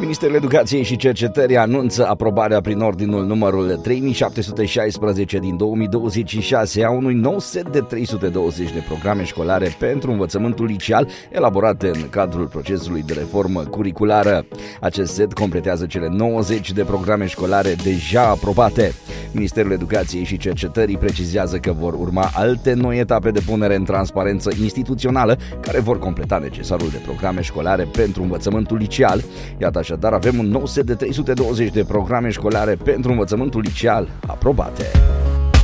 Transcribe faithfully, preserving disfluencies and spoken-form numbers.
Ministerul Educației și Cercetării anunță aprobarea prin ordinul numărul trei mii șapte sute șaisprezece din două mii douăzeci și șase a unui nou set de trei sute douăzeci de programe școlare pentru învățământul liceal elaborate în cadrul procesului de reformă curriculară. Acest set completează cele nouăzeci de programe școlare deja aprobate. Ministerul Educației și Cercetării precizează că vor urma alte noi etape de punere în transparență instituțională care vor completa necesarul de programe școlare pentru învățământul liceal. Iată așadar, avem un nou set de trei sute douăzeci de programe școlare pentru învățământul liceal aprobate.